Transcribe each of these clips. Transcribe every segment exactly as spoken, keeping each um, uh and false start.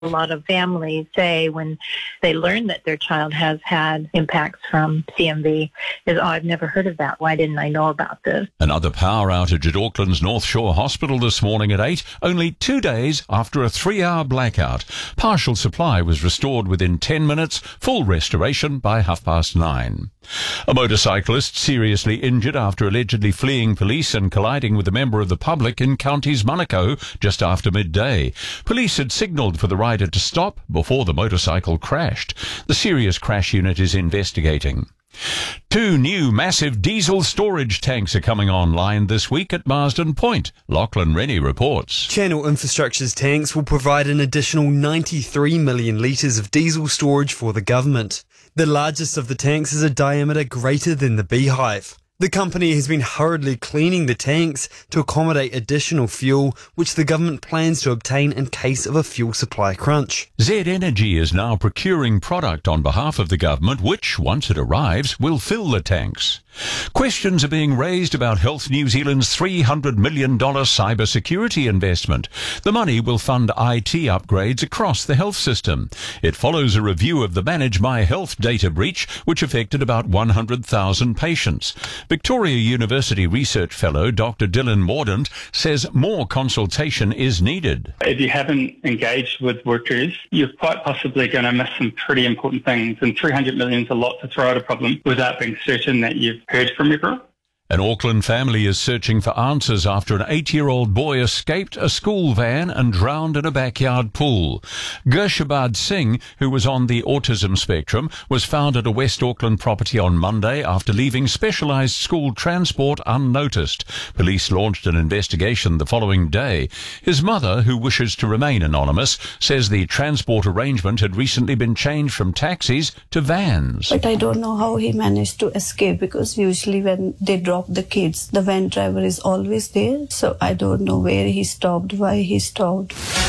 A lot of families say when they learn that their child has had impacts from C M V is, oh, I've never heard of that. Why didn't I know about this? Another power outage at Auckland's North Shore Hospital this morning at eight, only two days after a three-hour blackout. Partial supply was restored within ten minutes, full restoration by half past nine. A motorcyclist seriously injured after allegedly fleeing police and colliding with a member of the public in Counties Manukau just after midday. Police had signalled for the rider to stop before the motorcycle crashed. The serious crash unit is investigating. Two new massive diesel storage tanks are coming online this week at Marsden Point. Lachlan Rennie reports. Channel Infrastructure's tanks will provide an additional ninety-three million litres of diesel storage for the government. The largest of the tanks is a diameter greater than the Beehive. The company has been hurriedly cleaning the tanks to accommodate additional fuel, which the government plans to obtain in case of a fuel supply crunch. Z Energy is now procuring product on behalf of the government, which, once it arrives, will fill the tanks. Questions are being raised about Health New Zealand's three hundred million dollars cyber security investment. The money will fund I T upgrades across the health system. It follows a review of the Manage My Health data breach, which affected about one hundred thousand patients. Victoria University research fellow Doctor Dylan Mordaunt says more consultation is needed. If you haven't engaged with workers, you're quite possibly going to miss some pretty important things, and three hundred million is a lot to throw at a problem without being certain that you've heard from everyone. An Auckland family is searching for answers after an eight-year-old boy escaped a school van and drowned in a backyard pool. Gershabad Singh, who was on the autism spectrum, was found at a West Auckland property on Monday after leaving specialised school transport unnoticed. Police launched an investigation the following day. His mother, who wishes to remain anonymous, says the transport arrangement had recently been changed from taxis to vans. But I don't know how he managed to escape, because usually when they drop the kids, the van driver is always there. So I don't know where he stopped, why he stopped.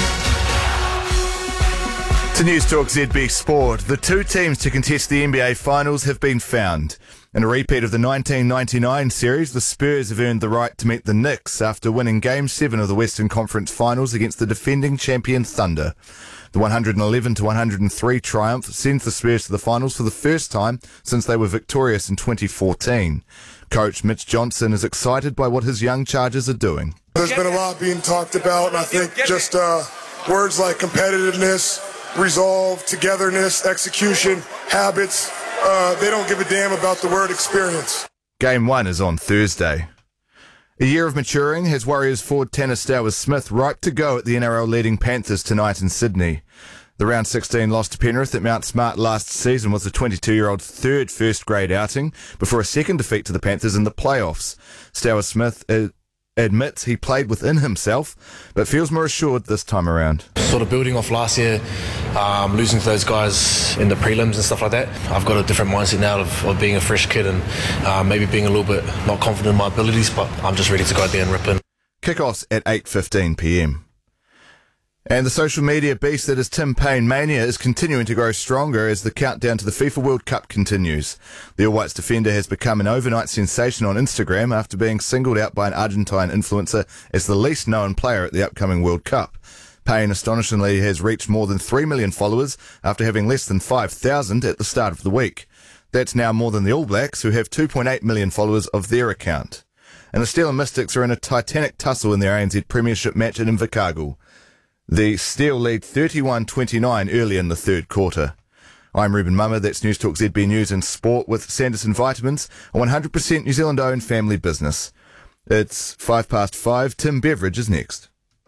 To News Talk Z B Sport, the two teams to contest the N B A Finals have been found. In a repeat of the nineteen ninety-nine series, the Spurs have earned the right to meet the Knicks after winning Game seven of the Western Conference Finals against the defending champion Thunder. The one hundred eleven to one hundred three triumph sends the Spurs to the finals for the first time since they were victorious in twenty fourteen. Coach Mitch Johnson is excited by what his young Chargers are doing. There's been a lot being talked about, and I think just uh, words like competitiveness, resolve, togetherness, execution, habits, uh, they don't give a damn about the word experience. Game one is on Thursday. A year of maturing has Warriors forward Tanner Stowers-Smith ripe to go at the N R L leading Panthers tonight in Sydney. The round sixteen loss to Penrith at Mount Smart last season was the twenty-two-year-old's third first-grade outing before a second defeat to the Panthers in the playoffs. Stowers-Smith uh, admits he played within himself, but feels more assured this time around. Sort of building off last year, um, losing to those guys in the prelims and stuff like that. I've got a different mindset now of, of being a fresh kid and uh, maybe being a little bit not confident in my abilities, but I'm just ready to go out there and rip in. Kickoffs at eight fifteen p m. And the social media beast that is Tim Payne mania is continuing to grow stronger as the countdown to the FIFA World Cup continues. The All Whites defender has become an overnight sensation on Instagram after being singled out by an Argentine influencer as the least known player at the upcoming World Cup. Payne astonishingly has reached more than three million followers after having less than five thousand at the start of the week. That's now more than the All Blacks, who have two point eight million followers of their account. And the Steel and Mystics are in a titanic tussle in their A N Z Premiership match at Invercargill. The Steel lead thirty-one twenty-nine early in the third quarter. I'm Ruben Mummer, that's News Talk Z B News and Sport with Sanderson Vitamins, a one hundred percent New Zealand-owned family business. It's five past five. Tim Beveridge is next.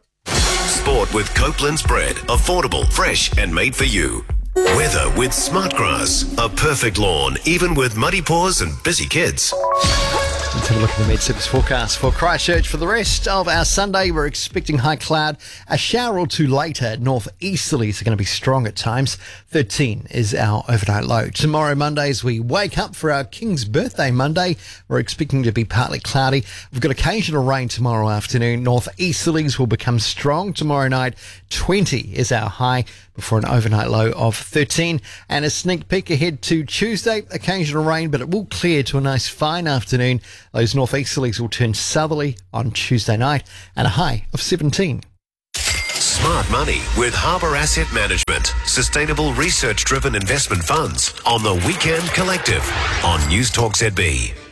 Sport with Copeland's bread. Affordable, fresh and made for you. Weather with Smartgrass. A perfect lawn, even with muddy paws and busy kids. Let's have a look at the Med-Service forecast for Christchurch. For the rest of our Sunday, we're expecting high cloud. A shower or two later. Northeasterlies are going to be strong at times. thirteen is our overnight low. Tomorrow, Monday, as we wake up for our King's birthday Monday, we're expecting to be partly cloudy. We've got occasional rain tomorrow afternoon. Northeasterlies will become strong tomorrow night. twenty is our high before an overnight low of thirteen. And a sneak peek ahead to Tuesday. Occasional rain, but it will clear to a nice fine afternoon. Those northeasterlies will turn southerly on Tuesday night and a high of seventeen. Smart Money with Harbour Asset Management. Sustainable research-driven investment funds on the Weekend Collective on News Talk Z B.